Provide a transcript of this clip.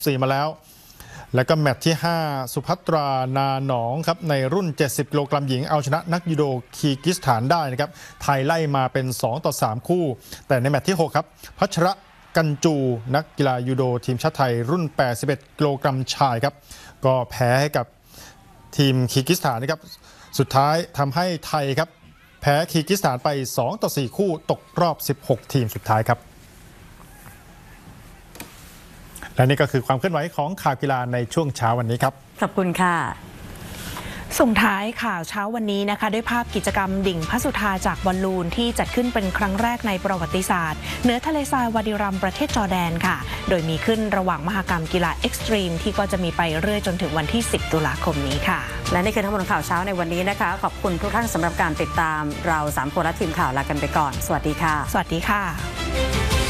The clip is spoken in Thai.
4มาแล้วแล้วก็แมตช์ที่5สุภัตรานาหนองครับในรุ่น70กิโลกรัมหญิงเอาชนะนักยูโดคีร์กิสถานได้นะครับไทยไล่มาเป็น2-3คู่แต่ในแมตช์ที่6ครับพัชระกันจูนักกีฬายูโดทีมชาติไทยรุ่น81กิโลกรัมชายครับก็แพ้ให้กับทีมคีร์กิสถานนะครับสุดท้ายทำให้ไทยครับแพ้คีร์กิสถานไป2-4คู่ตกรอบ16ทีมสุดท้ายครับและนี่ก็คือความเคลื่อนไหวของข่าวกีฬาในช่วงเช้าวันนี้ครับขอบคุณค่ะส่งท้ายข่าวเช้าวันนี้นะคะด้วยภาพกิจกรรมดิ่งพระสุธาจากบอลลูนที่จัดขึ้นเป็นครั้งแรกในประวัติศาสตร์เหนือทะเลทรายวาดิรัมประเทศจอร์แดนค่ะโดยมีขึ้นระหว่างมหกรรมกีฬาเอ็กซ์ตรีมที่ก็จะมีไปเรื่อยจนถึงวันที่10ตุลาคมนี้ค่ะและนี่คือทั้งหมดข่าวเช้าในวันนี้นะคะขอบคุณทุกท่านสำหรับการติดตามเรา3คนและทีมข่าวลากันไปก่อนสวัสดีค่ะสวัสดีค่ะ